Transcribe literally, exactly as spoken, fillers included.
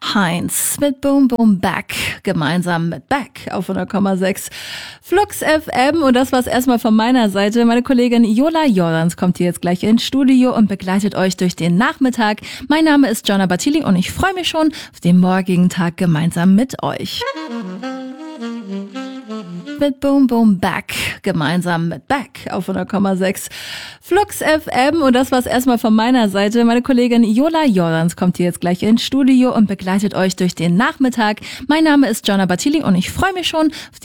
Heinz mit Boom Boom Back, gemeinsam mit Back auf hundert Komma sechs Flux F M. Und das war's erstmal von meiner Seite. Meine Kollegin Jola Jordans kommt hier jetzt gleich ins Studio und begleitet euch durch den Nachmittag. Mein Name ist Jonna Bartili und ich freue mich schon auf den morgigen Tag gemeinsam mit euch. Mit Boom Boom Back, gemeinsam mit Back auf hundert Komma sechs Flux F M. Und das war's erstmal von meiner Seite. Meine Kollegin Jola Jordans kommt hier jetzt gleich ins Studio und begleitet euch durch den Nachmittag. Mein Name ist Jonna Bartili und ich freue mich schon auf den